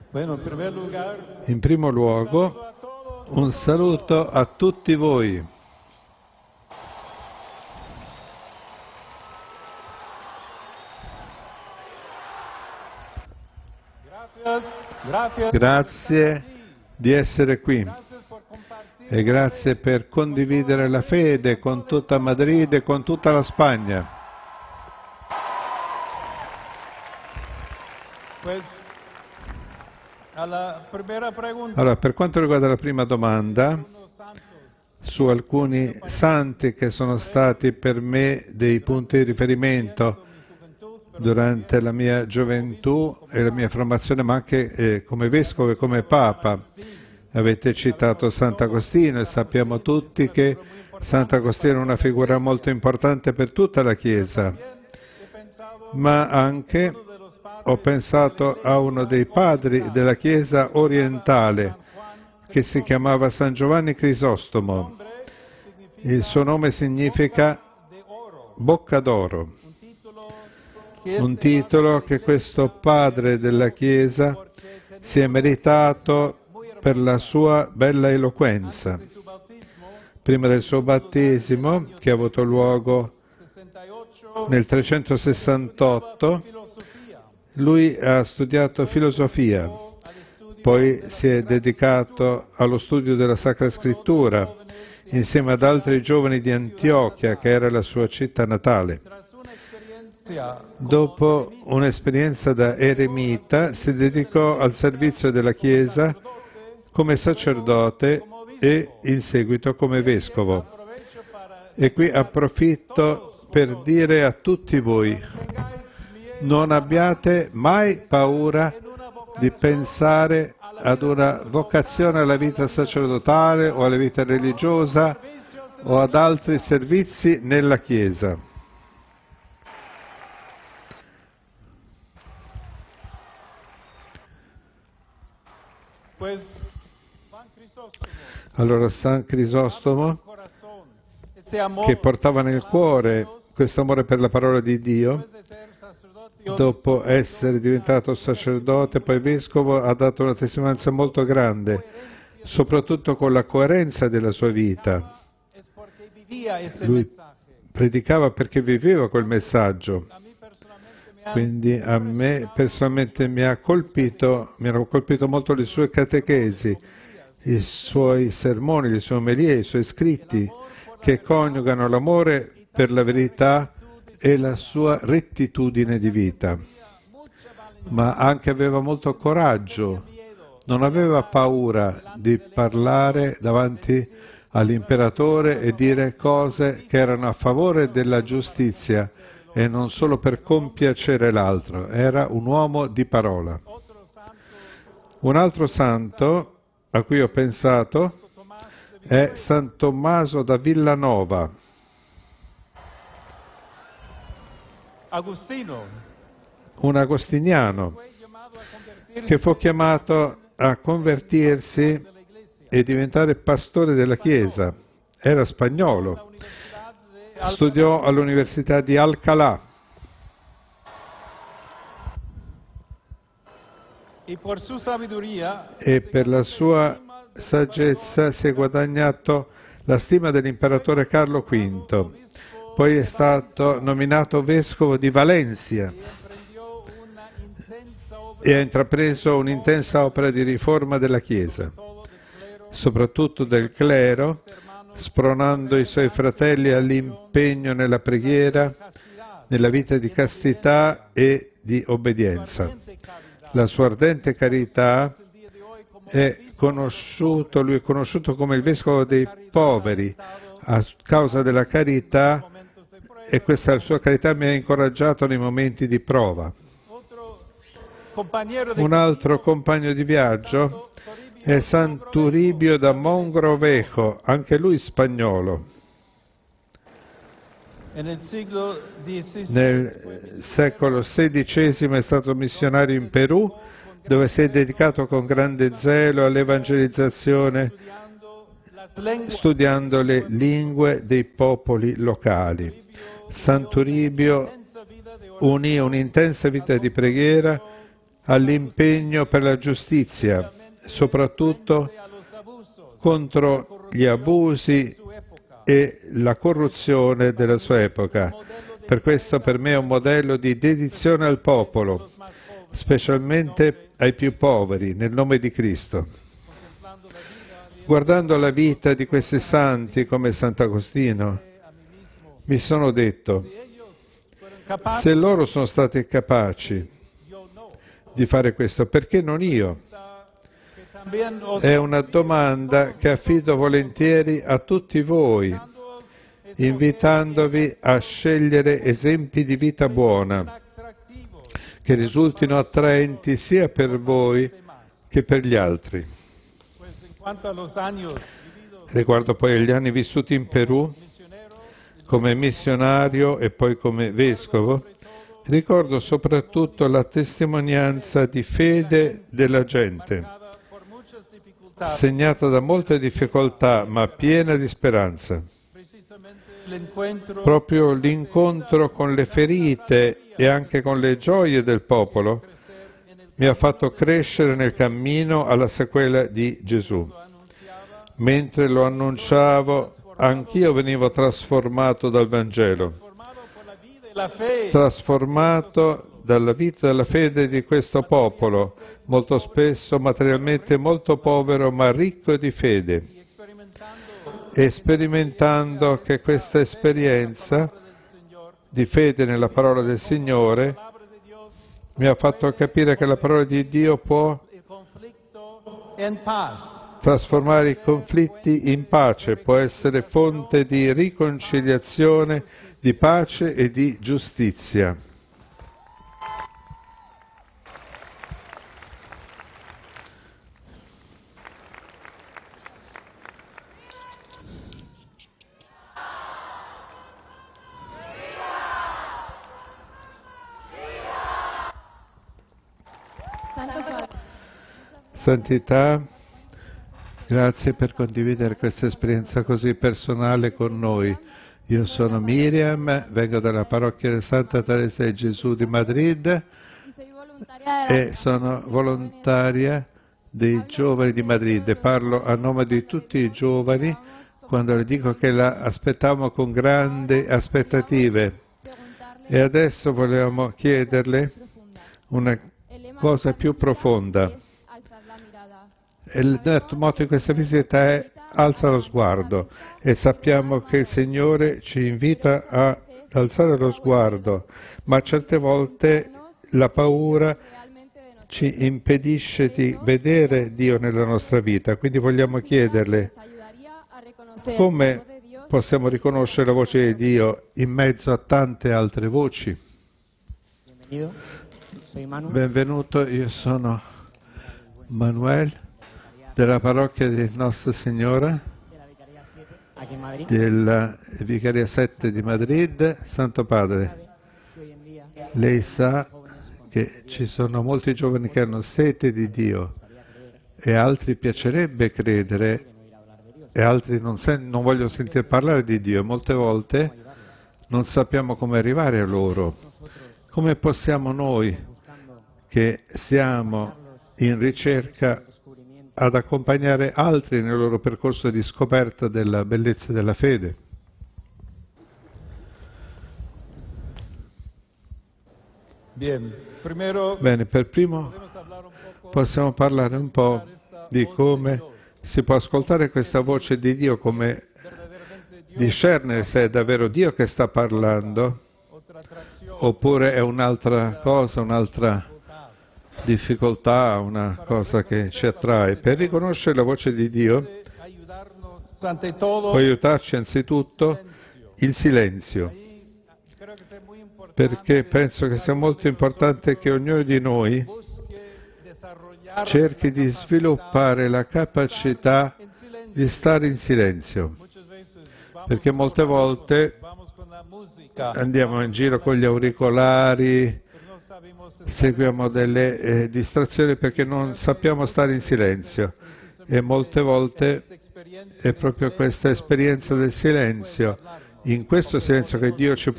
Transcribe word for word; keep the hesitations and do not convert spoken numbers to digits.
In primo luogo, un saluto a tutti voi. Grazie di essere qui e grazie per condividere la fede con tutta Madrid e con tutta la Spagna. Allora, per quanto riguarda la prima domanda, su alcuni santi che sono stati per me dei punti di riferimento durante la mia gioventù e la mia formazione, ma anche eh, come vescovo e come papa. Avete citato Sant'Agostino e sappiamo tutti che Sant'Agostino è una figura molto importante per tutta la Chiesa, ma anche ho pensato a uno dei padri della Chiesa orientale che si chiamava San Giovanni Crisostomo. Il suo nome significa bocca d'oro. Un titolo che questo padre della Chiesa si è meritato per la sua bella eloquenza. Prima del suo battesimo, che ha avuto luogo nel trecentosessantotto, lui ha studiato filosofia, poi si è dedicato allo studio della Sacra Scrittura, insieme ad altri giovani di Antiochia, che era la sua città natale. Dopo un'esperienza da eremita, si dedicò al servizio della Chiesa come sacerdote e in seguito come vescovo. E qui approfitto per dire a tutti voi: non abbiate mai paura di pensare ad una vocazione alla vita sacerdotale o alla vita religiosa o ad altri servizi nella Chiesa. Allora San Crisostomo, che portava nel cuore questo amore per la parola di Dio, dopo essere diventato sacerdote, poi vescovo, ha dato una testimonianza molto grande, soprattutto con la coerenza della sua vita. Lui predicava perché viveva quel messaggio. Quindi a me personalmente mi ha colpito, mi hanno colpito molto le sue catechesi, i suoi sermoni, le sue omelie, i suoi scritti, che coniugano l'amore per la verità e la sua rettitudine di vita. Ma anche aveva molto coraggio, non aveva paura di parlare davanti all'imperatore e dire cose che erano a favore della giustizia e non solo per compiacere l'altro. Era un uomo di parola. Un altro santo a cui ho pensato è San Tommaso da Villanova. Un agostiniano che fu chiamato a convertirsi e diventare pastore della Chiesa. Era spagnolo. Studiò all'Università di Alcalá e per la sua saggezza si è guadagnato la stima dell'imperatore Carlo quinto. Poi è stato nominato vescovo di Valencia e ha intrapreso un'intensa opera di riforma della Chiesa, soprattutto del clero, spronando i suoi fratelli all'impegno nella preghiera, nella vita di castità e di obbedienza. La sua ardente carità è conosciuto, lui è conosciuto come il vescovo dei poveri a causa della carità, e questa sua carità mi ha incoraggiato nei momenti di prova. Un altro compagno di viaggio è San Turibio da Mogrovejo, anche lui spagnolo. Nel secolo sedicesimo è stato missionario in Perù, dove si è dedicato con grande zelo all'evangelizzazione, studiando le lingue dei popoli locali. San Turibio unì un'intensa vita di preghiera all'impegno per la giustizia, soprattutto contro gli abusi e la corruzione della sua epoca. Per questo per me è un modello di dedizione al popolo, specialmente ai più poveri, nel nome di Cristo. Guardando la vita di questi santi come Sant'Agostino, mi sono detto, se loro sono stati capaci di fare questo, perché non io? È una domanda che affido volentieri a tutti voi, invitandovi a scegliere esempi di vita buona, che risultino attraenti sia per voi che per gli altri. Riguardo poi agli anni vissuti in Perù, come missionario e poi come vescovo, ricordo soprattutto la testimonianza di fede della gente, segnata da molte difficoltà ma piena di speranza. Proprio l'incontro con le ferite e anche con le gioie del popolo mi ha fatto crescere nel cammino alla sequela di Gesù. Mentre lo annunciavo, anch'io venivo trasformato dal Vangelo, trasformato dalla vita e dalla fede di questo popolo, molto spesso materialmente molto povero ma ricco di fede, e sperimentando che questa esperienza di fede nella parola del Signore mi ha fatto capire che la parola di Dio può trasformare i conflitti in pace, può essere fonte di riconciliazione, di pace e di giustizia. Santità, grazie per condividere questa esperienza così personale con noi. Io sono Miriam, vengo dalla parrocchia di Santa Teresa di Gesù di Madrid e sono volontaria dei giovani di Madrid. Parlo a nome di tutti i giovani quando le dico che la aspettiamo con grandi aspettative. E adesso volevamo chiederle una cosa più profonda. Il motto di questa visita è alza lo sguardo e sappiamo che il Signore ci invita ad alzare lo sguardo, ma certe volte la paura ci impedisce di vedere Dio nella nostra vita, quindi vogliamo chiederle come possiamo riconoscere la voce di Dio in mezzo a tante altre voci. Benvenuto, io sono Manuel della parrocchia di Nostra Signora della Vicaria sette di Madrid. Santo Padre, lei sa che ci sono molti giovani che hanno sete di Dio e altri piacerebbe credere e altri non, sen- non vogliono sentire parlare di Dio. Molte volte non sappiamo come arrivare a loro. Come possiamo noi, che siamo in ricerca, ad accompagnare altri nel loro percorso di scoperta della bellezza della fede? Bene, per primo possiamo parlare un po' di come si può ascoltare questa voce di Dio, come discernere se è davvero Dio che sta parlando oppure è un'altra cosa, un'altra difficoltà, una cosa che ci attrae. Per riconoscere la voce di Dio può aiutarci anzitutto il silenzio, perché penso che sia molto importante che ognuno di noi cerchi di sviluppare la capacità di stare in silenzio, perché molte volte andiamo in giro con gli auricolari, seguiamo delle eh, distrazioni perché non sappiamo stare in silenzio, e molte volte è proprio questa esperienza del silenzio, in questo silenzio che Dio ci può